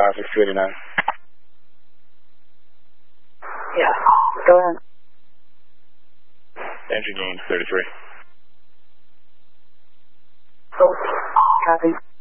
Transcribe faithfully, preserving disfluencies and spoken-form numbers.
five six two eight nine. Yeah, go ahead. Entry gain thirty-three. Oh, copy.